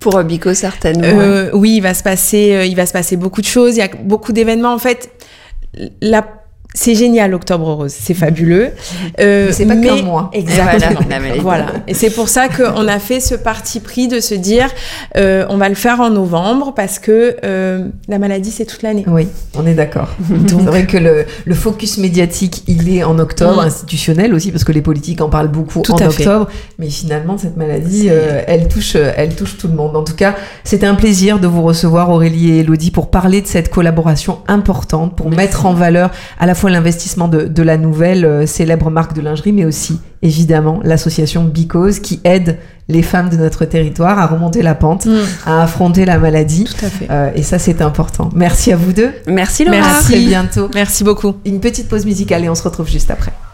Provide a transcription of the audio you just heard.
Pour Because, certainement. Oui, il va se passer beaucoup de choses. Il y a beaucoup d'événements. En fait, c'est génial, Octobre Rose. C'est fabuleux. Mais c'est pas qu'un mois. Exactement. Voilà. Et c'est pour ça qu'on a fait ce parti pris de se dire, on va le faire en novembre parce que la maladie, c'est toute l'année. Oui, on est d'accord. Donc, c'est vrai que le focus médiatique, il est en octobre, institutionnel aussi, parce que les politiques en parlent beaucoup en octobre. Mais finalement, cette maladie, elle touche tout le monde. En tout cas, c'était un plaisir de vous recevoir, Aurélie et Élodie, pour parler de cette collaboration importante, pour mettre en valeur à la fois l'investissement de la nouvelle célèbre marque de lingerie, mais aussi, évidemment, l'association Because qui aide les femmes de notre territoire à remonter la pente, à affronter la maladie. Tout à fait. Et ça, c'est important. Merci à vous deux. Merci Laura. Merci. À très bientôt. Merci beaucoup. Une petite pause musicale et on se retrouve juste après.